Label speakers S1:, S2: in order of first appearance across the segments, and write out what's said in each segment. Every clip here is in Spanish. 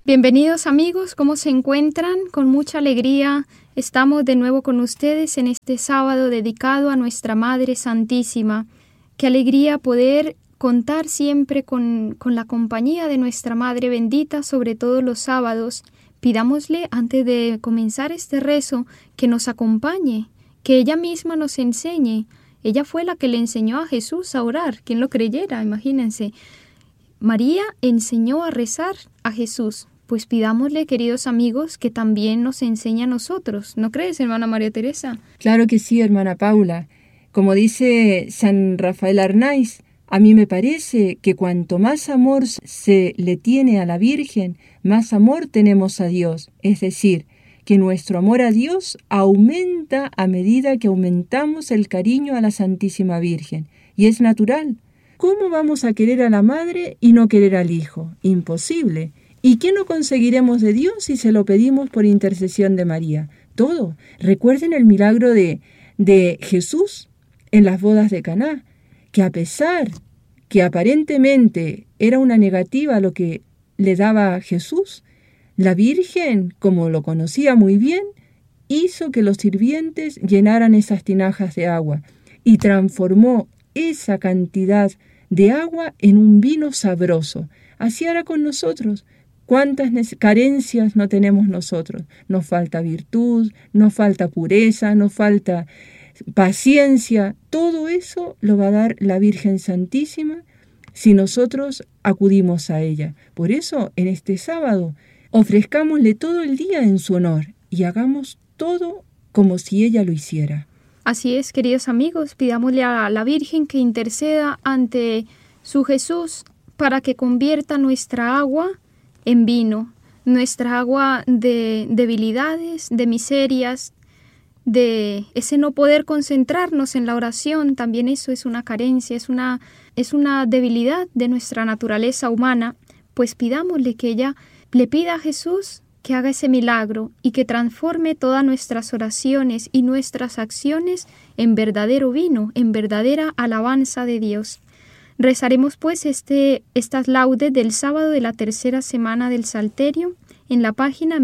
S1: Bienvenidos amigos, ¿cómo se encuentran? Con mucha alegría estamos de nuevo con ustedes en este sábado dedicado a nuestra Madre Santísima. Qué alegría poder contar siempre con la compañía de nuestra Madre bendita, sobre todo los sábados. Pidámosle antes de comenzar este rezo que nos acompañe, que ella misma nos enseñe. Ella fue la que le enseñó a Jesús a orar, quien lo creyera, imagínense. María enseñó a rezar a Jesús. Pues pidámosle, queridos amigos, que también nos enseñe a nosotros. ¿No crees, hermana María Teresa?
S2: Claro que sí, hermana Paula. Como dice San Rafael Arnaiz, a mí me parece que cuanto más amor se le tiene a la Virgen, más amor tenemos a Dios. Es decir, que nuestro amor a Dios aumenta a medida que aumentamos el cariño a la Santísima Virgen. Y es natural. ¿Cómo vamos a querer a la Madre y no querer al Hijo? Imposible. ¿Y qué no conseguiremos de Dios si se lo pedimos por intercesión de María? Todo. Recuerden el milagro de Jesús en las bodas de Caná, que a pesar que aparentemente era una negativa lo que le daba a Jesús, la Virgen, como lo conocía muy bien, hizo que los sirvientes llenaran esas tinajas de agua y transformó esa cantidad de agua en un vino sabroso. Así hará con nosotros. ¿Cuántas carencias no tenemos nosotros? Nos falta virtud, nos falta pureza, nos falta paciencia. Todo eso lo va a dar la Virgen Santísima si nosotros acudimos a ella. Por eso, en este sábado, ofrezcámosle todo el día en su honor y hagamos todo como si ella lo hiciera.
S1: Así es, queridos amigos, pidámosle a la Virgen que interceda ante su Jesús para que convierta nuestra agua en vino, nuestra agua de debilidades, de miserias, de ese no poder concentrarnos en la oración. También eso es una carencia, es una debilidad de nuestra naturaleza humana. Pues pidámosle que ella le pida a Jesús que haga ese milagro y que transforme todas nuestras oraciones y nuestras acciones en verdadero vino, en verdadera alabanza de Dios. Rezaremos pues estas laudes del sábado de la tercera semana del Salterio en la página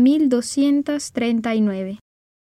S1: 1239.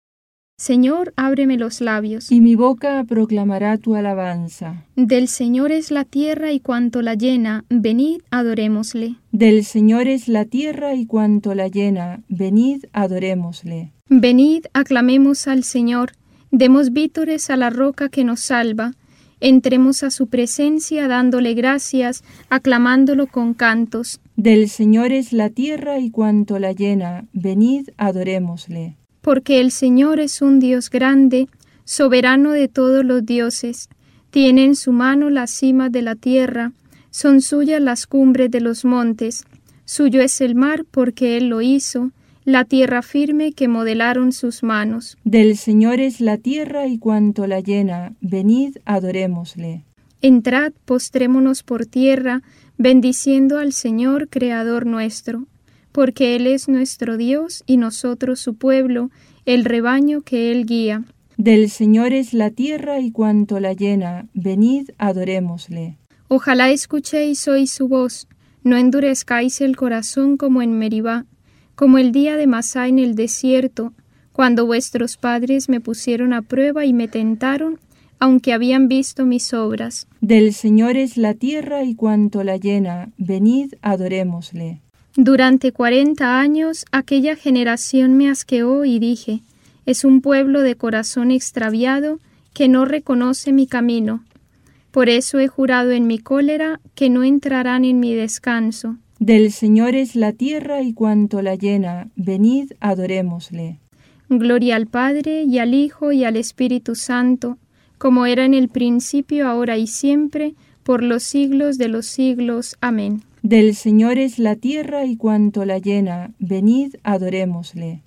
S1: Señor, ábreme los labios.
S2: Y mi boca proclamará tu alabanza.
S1: Del Señor es la tierra y cuanto la llena, venid, adorémosle.
S2: Del Señor es la tierra y cuanto la llena, venid, adorémosle.
S1: Venid, aclamemos al Señor, demos vítores a la roca que nos salva. Entremos a su presencia dándole gracias, aclamándolo con cantos.
S2: Del Señor es la tierra y cuanto la llena, venid, adorémosle.
S1: Porque el Señor es un Dios grande, soberano de todos los dioses. Tiene en su mano las cimas de la tierra, son suyas las cumbres de los montes. Suyo es el mar porque Él lo hizo, la tierra firme que modelaron sus manos.
S2: Del Señor es la tierra y cuanto la llena, venid, adorémosle.
S1: Entrad, postrémonos por tierra, bendiciendo al Señor, Creador nuestro. Porque Él es nuestro Dios y nosotros su pueblo, el rebaño que Él guía.
S2: Del Señor es la tierra y cuanto la llena, venid, adorémosle.
S1: Ojalá escuchéis hoy su voz, no endurezcáis el corazón como en Meribá, como el día de Masá en el desierto, cuando vuestros padres me pusieron a prueba y me tentaron, aunque habían visto mis obras.
S2: Del Señor es la tierra y cuanto la llena, venid, adorémosle.
S1: Durante 40 años aquella generación me asqueó y dije, es un pueblo de corazón extraviado que no reconoce mi camino. Por eso he jurado en mi cólera que no entrarán en mi descanso.
S2: Del Señor es la tierra y cuanto la llena, venid, adorémosle.
S1: Gloria al Padre, y al Hijo, y al Espíritu Santo, como era en el principio, ahora y siempre, por los siglos de los siglos. Amén.
S2: Del Señor es la tierra y cuanto la llena, venid, adorémosle.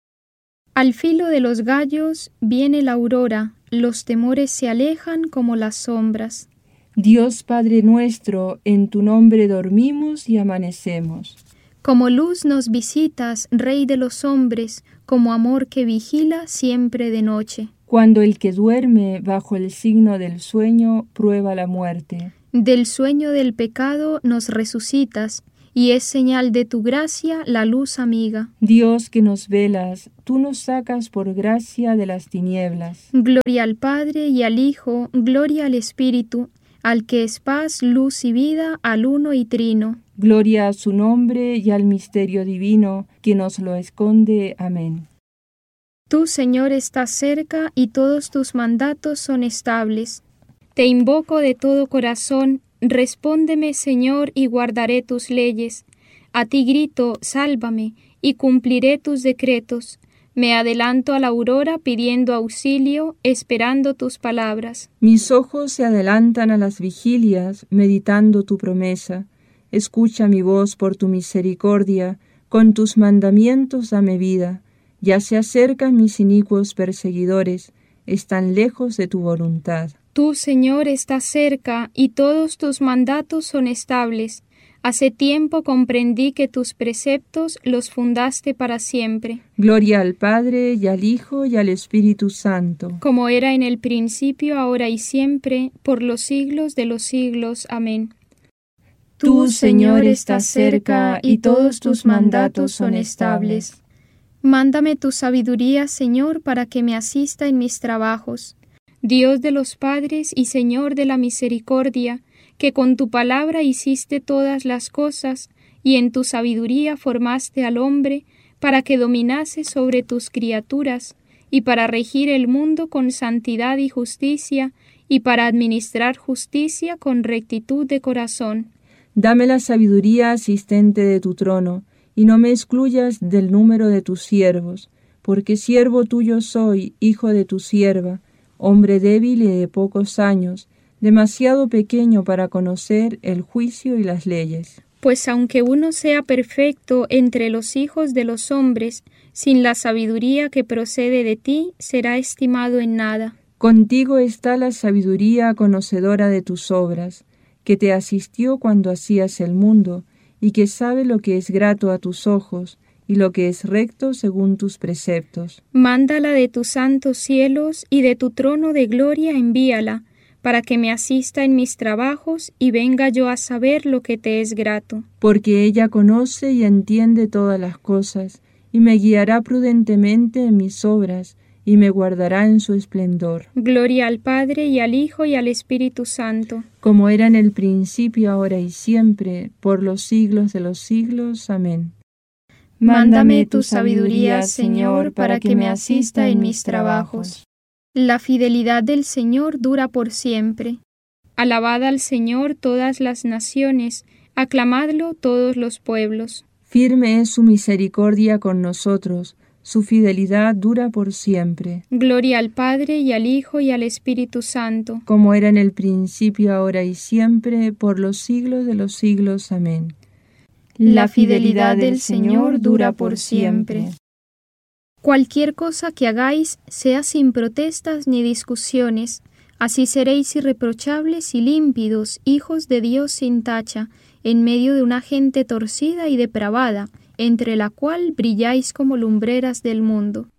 S1: Al filo de los gallos viene la aurora, los temores se alejan como las sombras.
S2: Dios Padre nuestro, en tu nombre dormimos y amanecemos.
S1: Como luz nos visitas, Rey de los hombres, como amor que vigila siempre de noche.
S2: Cuando el que duerme bajo el signo del sueño prueba la muerte.
S1: Del sueño del pecado nos resucitas, y es señal de tu gracia la luz amiga.
S2: Dios que nos velas, tú nos sacas por gracia de las tinieblas.
S1: Gloria al Padre y al Hijo, gloria al Espíritu, al que es paz, luz y vida, al uno y trino.
S2: Gloria a su nombre y al misterio divino, que nos lo esconde. Amén.
S1: Tú, Señor, estás cerca y todos tus mandatos son estables. Te invoco de todo corazón, respóndeme, Señor, y guardaré tus leyes. A ti grito, sálvame, y cumpliré tus decretos. Me adelanto a la aurora pidiendo auxilio, esperando tus palabras.
S2: Mis ojos se adelantan a las vigilias, meditando tu promesa. Escucha mi voz por tu misericordia, con tus mandamientos dame vida. Ya se acercan mis inicuos perseguidores, están lejos de tu voluntad.
S1: Tú, Señor, estás cerca, y todos tus mandatos son estables. Hace tiempo comprendí que tus preceptos los fundaste para siempre.
S2: Gloria al Padre, y al Hijo, y al Espíritu Santo.
S1: Como era en el principio, ahora y siempre, por los siglos de los siglos. Amén.
S2: Tú, Señor, estás cerca, y todos tus mandatos son estables.
S1: Mándame tu sabiduría, Señor, para que me asista en mis trabajos. Dios de los padres y Señor de la misericordia, que con tu palabra hiciste todas las cosas, y en tu sabiduría formaste al hombre, para que dominase sobre tus criaturas, y para regir el mundo con santidad y justicia, y para administrar justicia con rectitud de corazón.
S2: Dame la sabiduría asistente de tu trono, y no me excluyas del número de tus siervos, porque siervo tuyo soy, hijo de tu sierva, hombre débil y de pocos años, demasiado pequeño para conocer el juicio y las leyes.
S1: Pues aunque uno sea perfecto entre los hijos de los hombres, sin la sabiduría que procede de ti, será estimado en nada.
S2: Contigo está la sabiduría conocedora de tus obras, que te asistió cuando hacías el mundo, y que sabe lo que es grato a tus ojos, y lo que es recto según tus preceptos.
S1: Mándala de tus santos cielos, y de tu trono de gloria envíala, para que me asista en mis trabajos, y venga yo a saber lo que te es grato.
S2: Porque ella conoce y entiende todas las cosas, y me guiará prudentemente en mis obras, y me guardará en su esplendor.
S1: Gloria al Padre, y al Hijo, y al Espíritu Santo.
S2: Como era en el principio, ahora y siempre, por los siglos de los siglos. Amén.
S1: Mándame tu sabiduría, Señor, para que me asista en mis trabajos. La fidelidad del Señor dura por siempre. Alabad al Señor todas las naciones, aclamadlo todos los pueblos.
S2: Firme es su misericordia con nosotros, su fidelidad dura por siempre.
S1: Gloria al Padre, y al Hijo, y al Espíritu Santo.
S2: Como era en el principio, ahora y siempre, por los siglos de los siglos. Amén.
S1: La fidelidad del Señor dura por siempre. Cualquier cosa que hagáis sea sin protestas ni discusiones, así seréis irreprochables y límpidos, hijos de Dios sin tacha, en medio de una gente torcida y depravada, entre la cual brilláis como lumbreras del mundo.